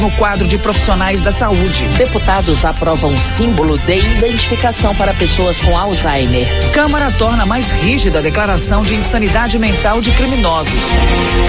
no quadro de profissionais da saúde. Deputados aprovam símbolo de identificação para pessoas com Alzheimer. Câmara torna mais rígida a declaração de insanidade mental de criminosos.